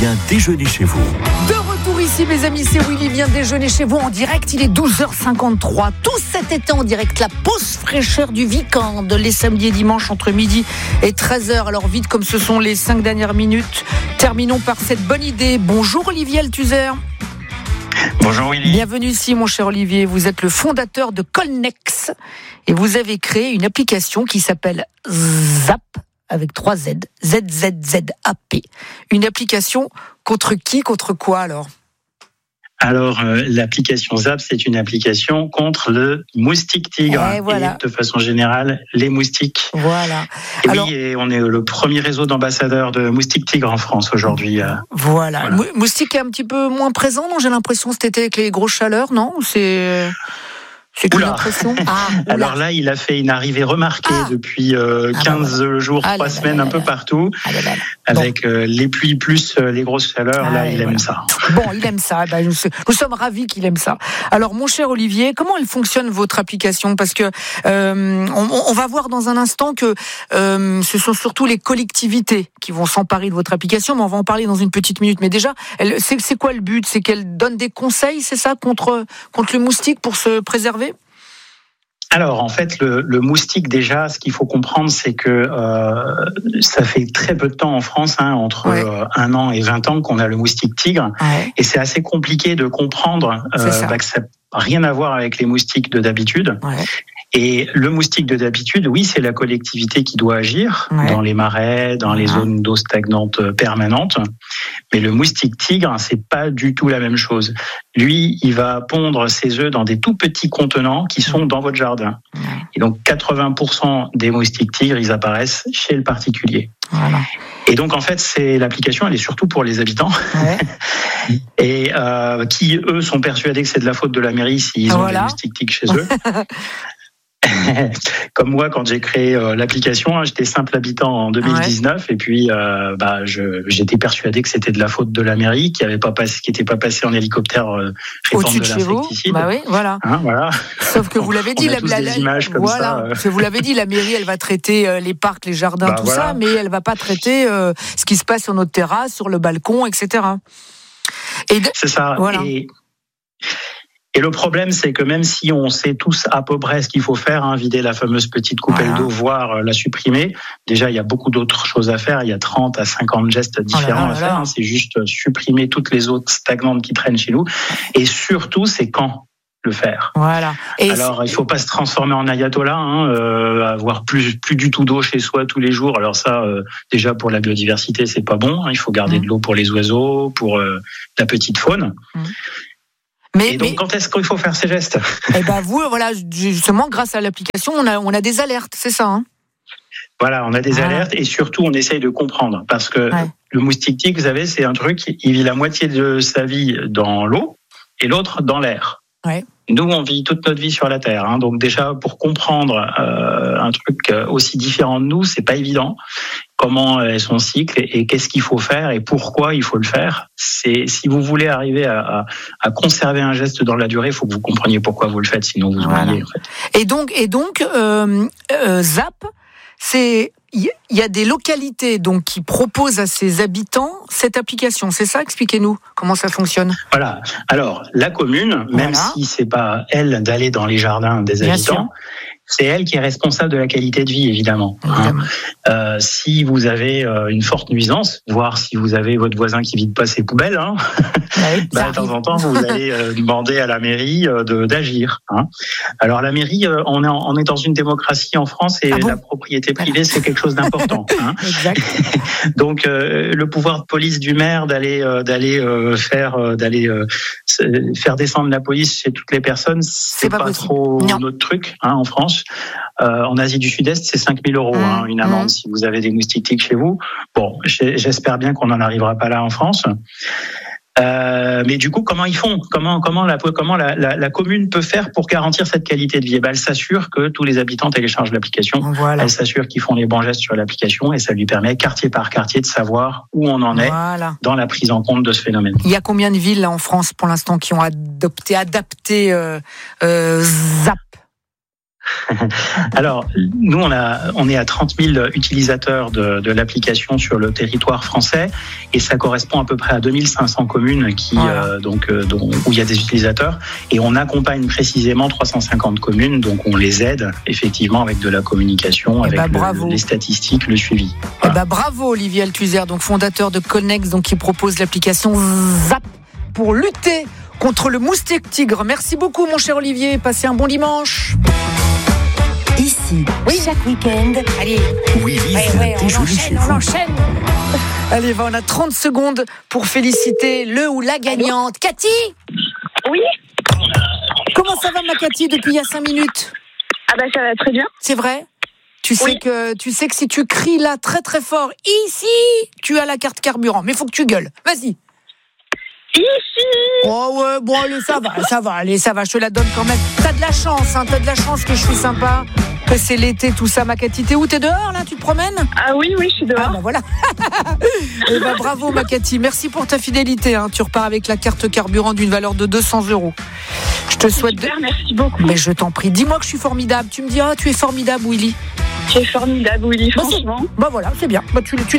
Bien déjeuner chez vous. De retour ici, mes amis, c'est Willy vient déjeuner chez vous en direct. Il est 12h53. Tout cet été en direct, la pause fraîcheur du week-end, les samedis et dimanches entre midi et 13h. Alors vite comme ce sont les 5 dernières minutes, terminons par cette bonne idée. Bonjour Olivier Althusser. Bonjour Willy. Bienvenue ici mon cher Olivier. Vous êtes le fondateur de Colnex et vous avez créé une application qui s'appelle Zap avec 3 Z, ZZZAP. Une application contre qui, contre quoi alors ? Alors, l'application Zap, c'est une application contre le moustique tigre. Et voilà. Et de façon générale, les moustiques. Voilà. Et alors, oui, et on est le premier réseau d'ambassadeurs de moustiques tigres en France aujourd'hui. Voilà. Moustique est un petit peu moins présent, non ? J'ai l'impression cet été avec les grosses chaleurs, non ? Ou c'est une impression. Alors là, il a fait une arrivée remarquée depuis 15 jours, 3 semaines, un peu partout. Avec les pluies plus les grosses chaleurs, il aime ça. Bon, il aime ça. Nous sommes ravis qu'il aime ça. Alors, mon cher Olivier, comment elle fonctionne votre application ? Parce que on va voir dans un instant que ce sont surtout les collectivités qui vont s'emparer de votre application, mais on va en parler dans une petite minute. Mais déjà, c'est quoi le but ? C'est qu'elle donne des conseils, c'est ça, contre le moustique pour se préserver ? Alors, en fait, le moustique, déjà, ce qu'il faut comprendre, c'est que ça fait très peu de temps en France, entre 1 an et 20 ans, qu'on a le moustique tigre. Ouais. Et c'est assez compliqué de comprendre que ça n'a rien à voir avec les moustiques de d'habitude. Ouais. Et le moustique de d'habitude, oui, c'est la collectivité qui doit agir dans les marais, dans les zones d'eau stagnante permanentes. Mais le moustique tigre, c'est pas du tout la même chose. Lui, il va pondre ses œufs dans des tout petits contenants qui sont dans votre jardin. Et donc, 80% des moustiques tigres, ils apparaissent chez le particulier. Voilà. Et donc, en fait, l'application, elle est surtout pour les habitants. Ouais. Et qui, eux, sont persuadés que c'est de la faute de la mairie s'ils ont des moustiques tigres chez eux. Comme moi, quand j'ai créé l'application, j'étais simple habitant en 2019 et puis j'étais persuadé que c'était de la faute de la mairie qui n'était pas passé en hélicoptère au-dessus de l'insecticide. Bah oui, voilà. Voilà. Sauf que vous l'avez dit, des images comme ça. Parce que vous l'avez dit, la mairie, elle va traiter les parcs, les jardins, ça, mais elle va pas traiter ce qui se passe sur notre terrasse, sur le balcon, etc. C'est ça. Voilà. Et le problème, c'est que même si on sait tous à peu près ce qu'il faut faire, vider la fameuse petite coupelle d'eau, voire la supprimer, déjà, il y a beaucoup d'autres choses à faire. Il y a 30 à 50 gestes différents à faire. C'est juste supprimer toutes les eaux stagnantes qui traînent chez nous. Et surtout, c'est quand le faire. Voilà. Alors, il faut pas se transformer en ayatollah, avoir plus du tout d'eau chez soi tous les jours. Alors ça, déjà pour la biodiversité, c'est pas bon. Il faut garder de l'eau pour les oiseaux, pour la petite faune. Donc, quand est-ce qu'il faut faire ces gestes ? Vous, voilà, justement, grâce à l'application, on a des alertes, c'est ça Voilà, on a des alertes et surtout, on essaye de comprendre. Parce que le moustique tigre, vous savez, c'est un truc, il vit la moitié de sa vie dans l'eau et l'autre dans l'air. Ouais. Nous, on vit toute notre vie sur la Terre. Donc déjà, pour comprendre un truc aussi différent de nous, c'est pas évident. Comment est son cycle et qu'est-ce qu'il faut faire et pourquoi il faut le faire. Si vous voulez arriver à conserver un geste dans la durée, il faut que vous compreniez pourquoi vous le faites, sinon vous oubliez. En fait. Et donc, Zap, il y a des localités donc qui proposent à ses habitants cette application. C'est ça ? Expliquez-nous comment ça fonctionne. Voilà. Alors, la commune, même si c'est pas elle d'aller dans les jardins des habitants, c'est elle qui est responsable de la qualité de vie, évidemment. Si vous avez une forte nuisance, voire si vous avez votre voisin qui vide pas ses poubelles, de temps en temps, vous allez demander à la mairie d'agir. Alors la mairie, on est dans une démocratie en France et la propriété privée, c'est quelque chose d'important. Exact. Donc le pouvoir de police du maire d'aller faire descendre la police chez toutes les personnes, c'est pas trop notre truc en France. En Asie du Sud-Est, c'est 5 000 euros une amende si vous avez des moustiques tigres chez vous. Bon, j'espère bien qu'on n'en arrivera pas là en France. Mais du coup, comment ils font ? Comment la commune peut faire pour garantir cette qualité de vie ? Elle s'assure que tous les habitants téléchargent l'application. Voilà. Elle s'assure qu'ils font les bons gestes sur l'application et ça lui permet, quartier par quartier, de savoir où on en est dans la prise en compte de ce phénomène. Il y a combien de villes là, en France pour l'instant qui ont adapté Zap ? Alors, nous, on est à 30 000 utilisateurs de l'application sur le territoire français, et ça correspond à peu près à 2500 communes où il y a des utilisateurs, et on accompagne précisément 350 communes, donc on les aide effectivement avec de la communication, avec les statistiques, le suivi. Voilà. Bravo Olivier Althusser, donc fondateur de Connex, donc qui propose l'application Zap pour lutter contre le moustique tigre. Merci beaucoup mon cher Olivier, passez un bon dimanche. Ici, chaque week-end. Allez, on enchaîne. Allez, on a 30 secondes pour féliciter le ou la gagnante. Cathy ? Oui. Comment ça va ma Cathy depuis il y a 5 minutes ? Ça va très bien. C'est vrai ? Tu sais que si tu cries là très très fort, ici, tu as la carte carburant. Mais il faut que tu gueules. Vas-y. Ici. Oh ouais, bon allez, ça va, je te la donne quand même. T'as de la chance que je suis sympa, que c'est l'été, tout ça, ma Cathy. T'es où ? T'es dehors, là ? Tu te promènes ? Ah oui, je suis dehors. Voilà. Et bravo, ma Cathy. Merci pour ta fidélité. Tu repars avec la carte carburant d'une valeur de 200 €. Je te souhaite... Super, merci beaucoup. Mais je t'en prie, dis-moi que je suis formidable. Tu me dis, tu es formidable, Willy. Tu es formidable, Willy, franchement. Voilà, c'est bien. Tu